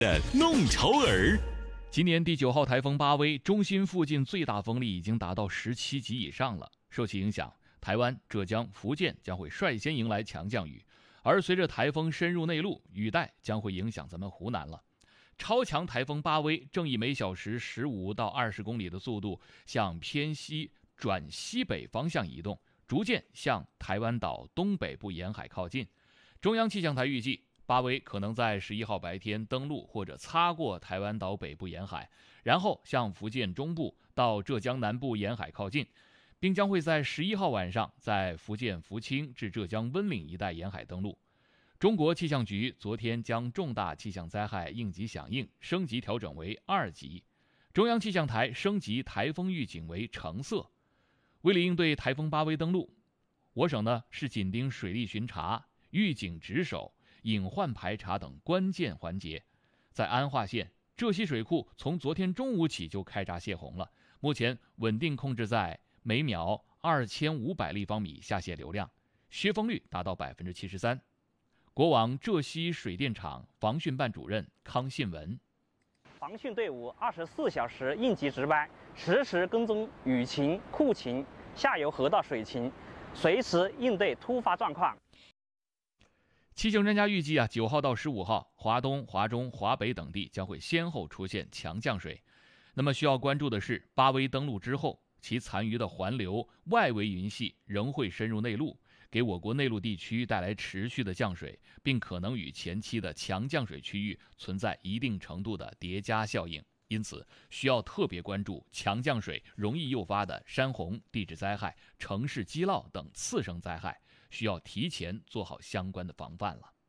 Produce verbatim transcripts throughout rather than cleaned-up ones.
弄潮儿。 今年第九号台风巴威中心附近最大风力已经达到十七级以上了，受其影响，台湾、浙江、福建将会率先迎来强降雨，而随着台风深入内陆，雨带将会影响咱们湖南了。超强台风巴威正以每小时十五到二十公里的速度向偏西转西北方向移动，逐渐向台湾岛东北部沿海靠近。中央气象台预计，巴威可能在十一号白天登陆或者擦过台湾岛北部沿海，然后向福建中部到浙江南部沿海靠近，并将会在十一号晚上在福建福清至浙江温岭一带沿海登陆。中国气象局昨天将重大气象灾害应急响应升级调整为二级，中央气象台升级台风预警为橙色。为了应对台风巴威登陆，我省呢是紧盯水利巡查、预警值守、隐患排查等关键环节。在安化县，浙西水库从昨天中午起就开闸泄洪了，目前稳定控制在每秒二千五百立方米下泄流量，削峰率达到百分之七十三。国网浙西水电厂防汛办主任康信文： 防汛队伍二十四小时应急值班，实时跟踪雨情、库情、下游河道水情，随时应对突发状况。 气象专家预计啊，九号到十五号，华东、华中、华北等地将会先后出现强降水。那么需要关注的是，巴威登陆之后，其残余的环流、外围云系仍会深入内陆，给我国内陆地区带来持续的降水，并可能与前期的强降水区域存在一定程度的叠加效应。因此，需要特别关注强降水容易诱发的山洪、地质灾害、城市积涝等次生灾害，需要提前做好相关的防范了。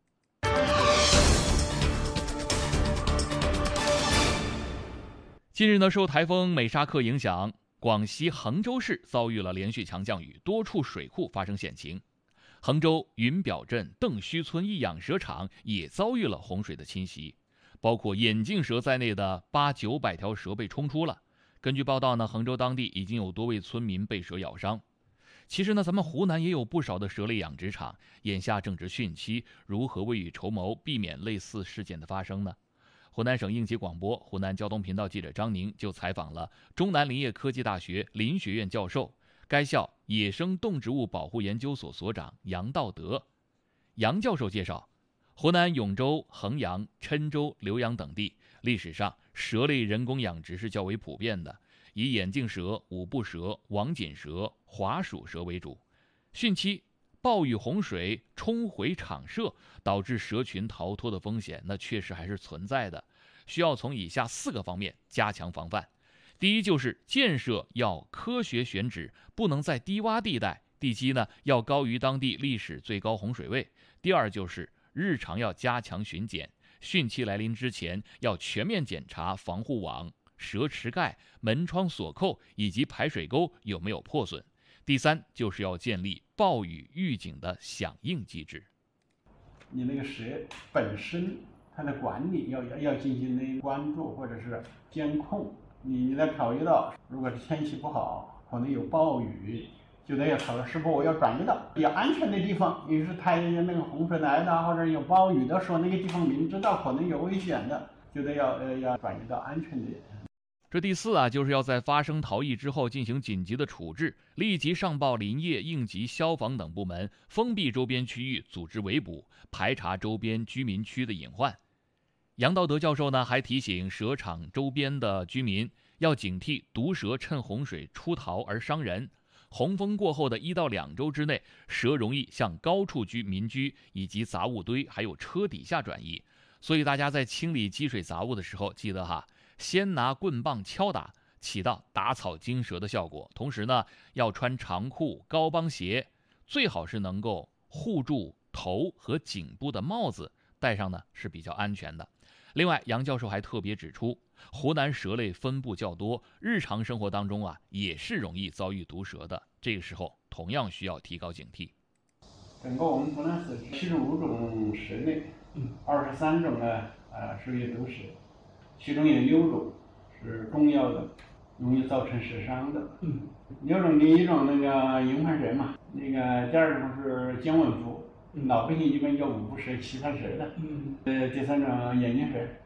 近日呢，受台风美沙克影响，广西衡州市遭遇了连续强降雨，多处水库发生险情。衡州云表镇邓须村一养蛇场也遭遇了洪水的侵袭，包括眼镜蛇在内的八九百条蛇被冲出了。根据报道呢，衡州当地已经有多位村民被蛇咬伤。其实呢，咱们湖南也有不少的蛇类养殖场，眼下正值汛期，如何未雨绸缪，避免类似事件的发生呢？湖南省应急广播湖南交通频道记者张宁就采访了中南林业科技大学林学院教授、该校野生动植物保护研究所所长杨道德。杨教授介绍，湖南永州、衡阳、郴州、浏阳等地历史上蛇类人工养殖是较为普遍的，以眼镜蛇、五步蛇、网锦蛇、华鼠蛇为主。汛期暴雨洪水冲回场设，导致蛇群逃脱的风险那确实还是存在的，需要从以下四个方面加强防范。第一，就是建设要科学选址，不能在低洼地带，地基呢要高于当地历史最高洪水位。第二，就是日常要加强巡检，汛期来临之前要全面检查防护网、蛇池盖、门窗锁扣以及排水沟有没有破损。第三，就是要建立暴雨预警的响应机制。 你那个蛇本身它的管理要要进行那关注或者是监控，你你得考虑到，如果是天气不好，可能有暴雨，就得要考虑是否我要转移到比较安全的地方。也就是它那个洪水来的或者有暴雨的时候，那个地方明知道可能有危险的，就得要呃要转移到安全的。 这第四啊，就是要在发生逃逸之后进行紧急的处置，立即上报林业、应急、消防等部门，封闭周边区域，组织围捕，排查周边居民区的隐患。杨道德教授呢，还提醒蛇场周边的居民要警惕毒蛇趁洪水出逃而伤人。洪峰过后的一到两周之内，蛇容易向高处居民居以及杂物堆还有车底下转移，所以大家在清理积水杂物的时候，记得哈，先拿棍棒敲打，起到打草惊蛇的效果。同时呢，要穿长裤、高帮鞋，最好是能够护住头和颈部的帽子，戴上呢是比较安全的。另外，杨教授还特别指出，湖南蛇类分布较多，日常生活当中啊也是容易遭遇毒蛇的，这个时候同样需要提高警惕。 整个我们湖南省七十五种蛇类，二十三种呢呃属于毒蛇，其中有六种是重要的，容易造成蛇伤的。嗯，六种第一种那个银环蛇嘛，那个第二种是尖吻蝠，老百姓一般叫五步蛇、七彩蛇的。嗯，呃，第三种眼镜蛇，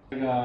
这个